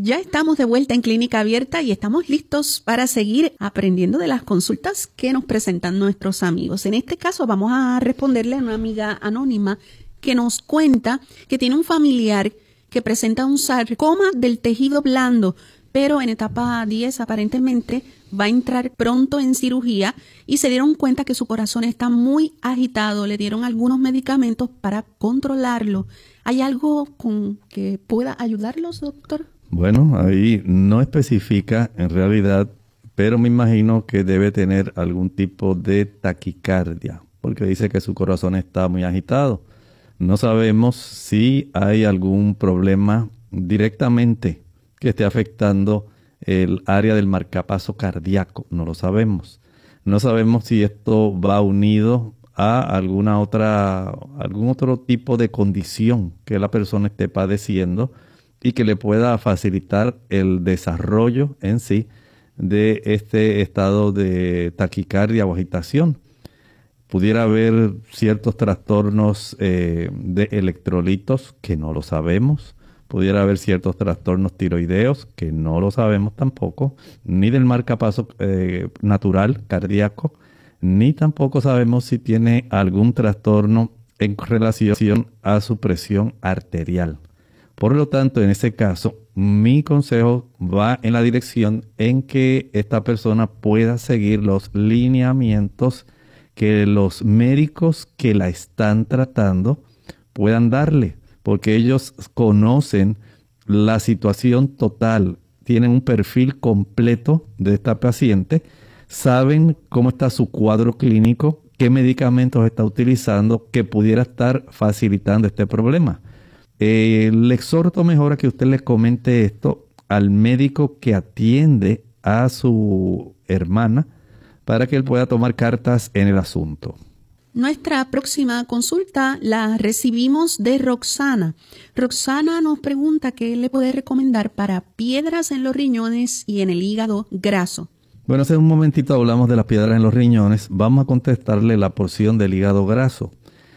Ya estamos de vuelta en Clínica Abierta y estamos listos para seguir aprendiendo de las consultas que nos presentan nuestros amigos. En este caso vamos a responderle a una amiga anónima que nos cuenta que tiene un familiar que presenta un sarcoma del tejido blando, pero en etapa 10 aparentemente va a entrar pronto en cirugía y se dieron cuenta que su corazón está muy agitado. Le dieron algunos medicamentos para controlarlo. ¿Hay algo con que pueda ayudarlos, doctor? Bueno, ahí no especifica en realidad, pero me imagino que debe tener algún tipo de taquicardia, porque dice que su corazón está muy agitado. No sabemos si hay algún problema directamente que esté afectando el área del marcapaso cardíaco. No lo sabemos. No sabemos si esto va unido a algún otro tipo de condición que la persona esté padeciendo y que le pueda facilitar el desarrollo en sí de este estado de taquicardia o agitación. Pudiera haber ciertos trastornos de electrolitos que no lo sabemos. Pudiera haber ciertos trastornos tiroideos que no lo sabemos tampoco, ni del marcapaso natural cardíaco, ni tampoco sabemos si tiene algún trastorno en relación a su presión arterial. Por lo tanto, en ese caso, mi consejo va en la dirección en que esta persona pueda seguir los lineamientos que los médicos que la están tratando puedan darle, porque ellos conocen la situación total, tienen un perfil completo de esta paciente, saben cómo está su cuadro clínico, qué medicamentos está utilizando que pudiera estar facilitando este problema. Le exhorto mejor a que usted le comente esto al médico que atiende a su hermana para que él pueda tomar cartas en el asunto. Nuestra próxima consulta la recibimos de Roxana. Roxana nos pregunta qué le puede recomendar para piedras en los riñones y en el hígado graso. Bueno, hace un momentito hablamos de las piedras en los riñones. Vamos a contestarle la porción del hígado graso.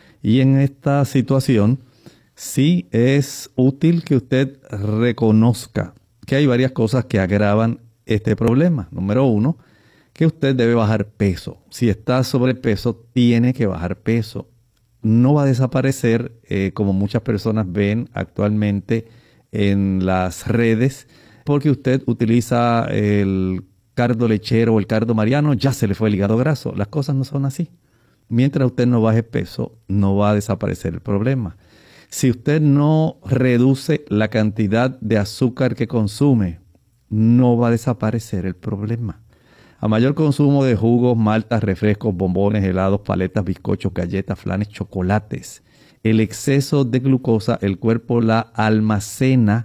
Y en esta situación, sí es útil que usted reconozca que hay varias cosas que agravan este problema. Número 1, que usted debe bajar peso. Si está sobrepeso, tiene que bajar peso. No va a desaparecer como muchas personas ven actualmente en las redes, porque usted utiliza el cardo lechero o el cardo mariano, ya se le fue el hígado graso. Las cosas no son así. Mientras usted no baje peso, no va a desaparecer el problema. Si usted no reduce la cantidad de azúcar que consume, no va a desaparecer el problema. A mayor consumo de jugos, maltas, refrescos, bombones, helados, paletas, bizcochos, galletas, flanes, chocolates, el exceso de glucosa, el cuerpo la almacena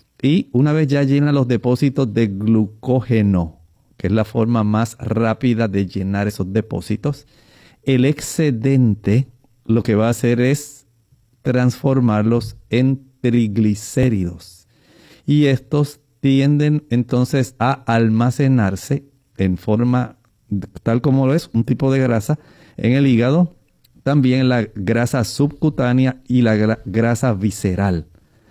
y una vez ya llena los depósitos de glucógeno, que es la forma más rápida de llenar esos depósitos, el excedente lo que va a hacer es transformarlos en triglicéridos. Y estos tienden entonces a almacenarse en forma tal como lo es, un tipo de grasa en el hígado, también la grasa subcutánea y la grasa visceral.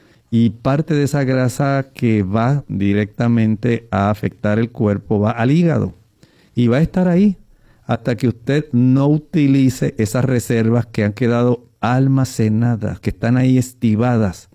Y parte de esa grasa que va directamente a afectar el cuerpo va al hígado. Y va a estar ahí hasta que usted no utilice esas reservas que han quedado almacenadas, que están ahí estivadas